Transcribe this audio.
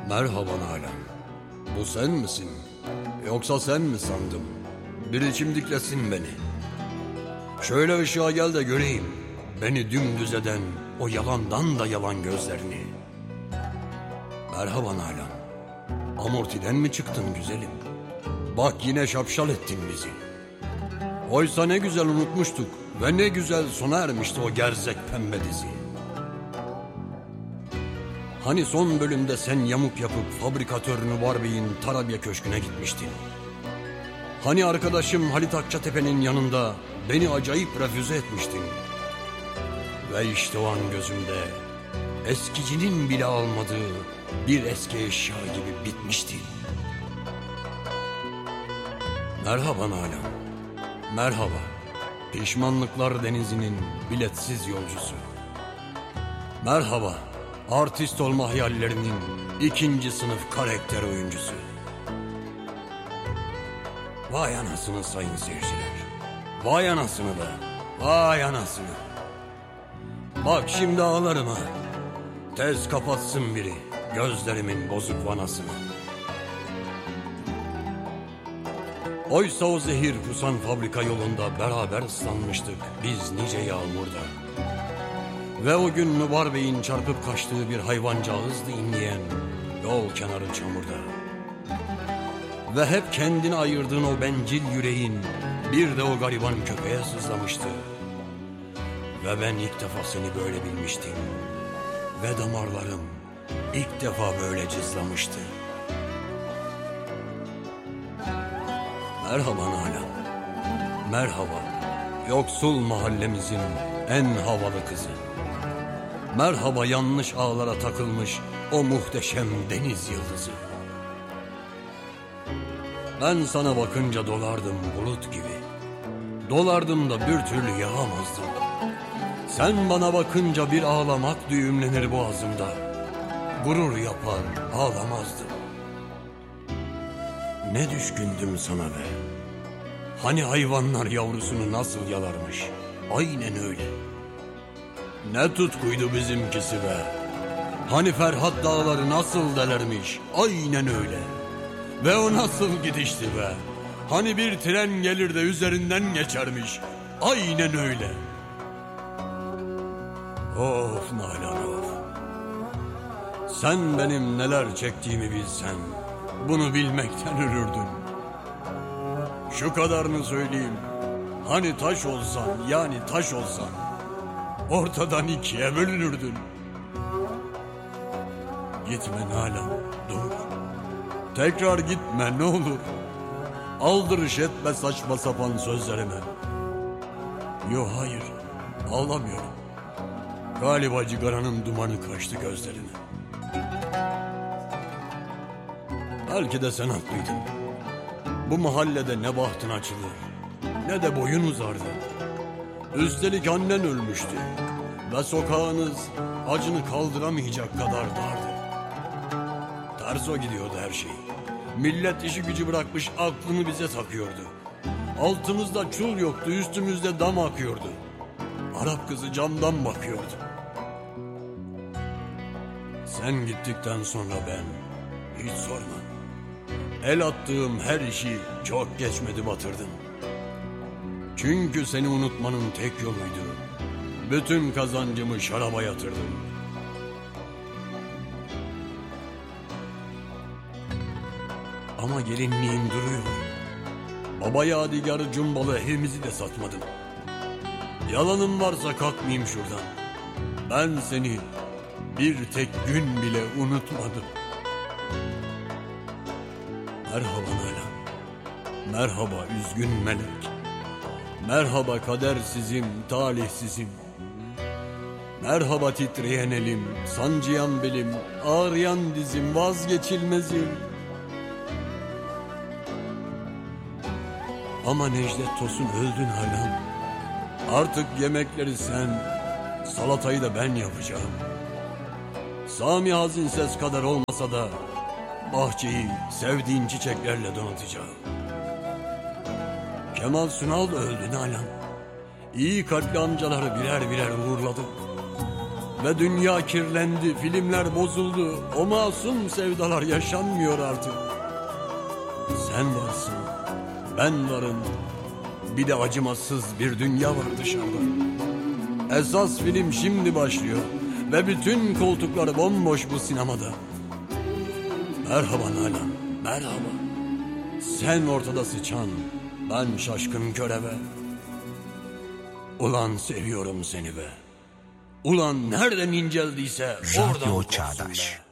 Merhaba Nalan. Bu sen misin? Yoksa sen mi sandım? Bir çimdiklesin beni. Şöyle ışığa gel de göreyim beni dümdüz eden o yalandan da yalan gözlerini. Merhaba Nalan. Amortiden mi çıktın güzelim? Bak yine şapşal ettin bizi. Oysa ne güzel unutmuştuk ve ne güzel sona ermişti o gerzek pembe dizi. Hani son bölümde sen yamuk yapıp fabrikatörünü Barbie'in Tarabya Köşkü'ne gitmiştin. Hani arkadaşım Halit Akçatepe'nin yanında beni acayip refüze etmiştin. Ve işte o an gözümde eskicinin bile almadığı bir eski eşya gibi bitmiştin. Merhaba Nalan. Merhaba. Pişmanlıklar denizinin biletsiz yolcusu. Merhaba. Artist olma hayallerinin ikinci sınıf karakter oyuncusu. Vay anasını sayın seyirciler. Vay anasını da. Vay anasını. Bak şimdi ağlarım ha. Tez kapatsın biri gözlerimin bozuk vanasını. Oysa o zehir kusan fabrika yolunda beraber ıslanmıştık biz nice yağmurda. Ve o gün Nubar Bey'in çarpıp kaçtığı bir hayvancağızdı inleyen yol kenarı çamurda. Ve hep kendini ayırdığın o bencil yüreğin bir de o gariban köpeğe sızlamıştı. Ve ben ilk defa seni böyle bilmiştim. Ve damarlarım ilk defa böyle cızlamıştı. Merhaba Nalan. Merhaba. Yoksul mahallemizin en havalı kızı. Merhaba yanlış ağlara takılmış o muhteşem deniz yıldızı. Ben sana bakınca dolardım bulut gibi. Dolardım da bir türlü yağamazdım. Sen bana bakınca bir ağlamak düğümlenir boğazımda. Gurur yapar ağlamazdım. Ne düşkündüm sana be. Hani hayvanlar yavrusunu nasıl yalarmış. Aynen öyle. Ne tutkuydu bizimkisi be. Hani Ferhat dağları nasıl delermiş. Aynen öyle. Ve o nasıl gidişti be. Hani bir tren gelir de üzerinden geçermiş. Aynen öyle. Of Nalan of. Sen benim neler çektiğimi bilsen bunu bilmekten ölürdün. Şu kadarını söyleyeyim. Hani taş olsan yani taş olsan ortadan ikiye bölünürdün. Gitme Nalan, dur. Tekrar gitme ne olur. Aldırış etme saçma sapan sözlerime. Yo hayır, ağlamıyorum. Galiba cigaranın dumanı kaçtı gözlerine. Belki de sen haklıydın. Bu mahallede ne bahtın açılır, ne de boyun uzardı. Üstelik annen ölmüştü ve sokağınız acını kaldıramayacak kadar dardı. Terso gidiyordu her şey. Millet işi gücü bırakmış aklını bize takıyordu. Altımızda çul yoktu, üstümüzde dam akıyordu. Arap kızı camdan bakıyordu. Sen gittikten sonra ben hiç sorma. El attığım her işi çok geçmedi batırdım. Çünkü seni unutmanın tek yoluydu. Bütün kazancımı şaraba yatırdım. Ama gelinliğim duruyor. Baba yadigarı cumbalı evimizi de satmadım. Yalanım varsa kalkmayayım şuradan. Ben seni bir tek gün bile unutmadım. Merhaba Nalan. Merhaba üzgün melek. Merhaba kadersizim, talihsizim. Merhaba titreyen elim, sancıyan belim, ağrıyan dizim, vazgeçilmezim. Ama Necdet Tosun öldün Nalan. Artık yemekleri sen, salatayı da ben yapacağım. Sami Hazinses kadar olmasa da bahçeyi sevdiğin çiçeklerle donatacağım. Kemal Sunal da öldü Nalan. İyi kalpli amcaları birer birer uğurladık. Ve dünya kirlendi, filmler bozuldu. O masum sevdalar yaşanmıyor artık. Sen varsın, ben varım. Bir de acımasız bir dünya var dışarıda. Esas film şimdi başlıyor. Ve bütün koltuklar bomboş bu sinemada. Merhaba Nalan, merhaba. Sen ortada sıçan, ben şaşkın körebe. Ulan seviyorum seni be. Ulan nereden inceldiyse oradan Radyo Çağdaş.